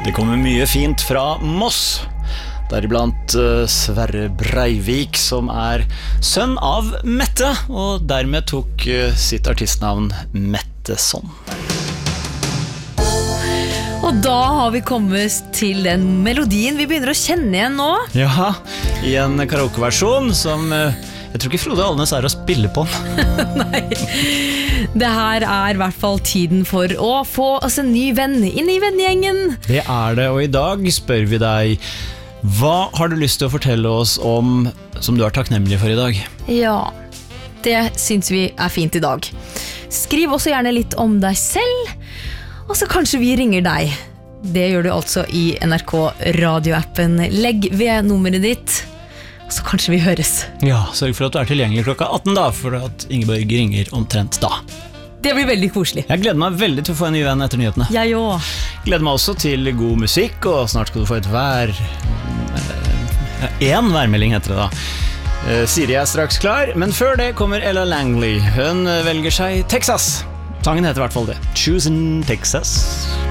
Det kommer mye fint fra Moss, deriblant Sverre Breivik, som sønn av Mette, og dermed tok sitt artistnavn Metteson. Og da har vi kommet til den melodien vi begynner å kjenne igjen nå. Ja, i en karaokeversjon som jeg tror ikke Frode Alnes å spille på. Nei, det her I hvert fall tiden for å få oss en ny venn inn i vennegjengen. Det det, og i dag spør vi deg, hva har du lyst til å fortelle oss om som du takknemlig for i dag? Ja, det synes vi fint i dag. Skriv også gjerne litt om deg selv, og så kanskje vi ringer deg. Det gjør du altså i NRK radioappen. Legg ved nummeret ditt, så kanskje vi høres. Ja, sørg for at du tilgjengelig klokka 18 da, for at Ingeborg ringer omtrent da. Det blir veldig koselig. Jeg gleder meg veldig til å få en ny venn etter nyhetene. Jeg også. Gleder meg også til god musikk, og snart skal du få en værmelding heter det da. Siri straks klar, men før det kommer Ella Langley. Hun velger seg Texas. Sangen heter I hvert fall det. Choosing Texas.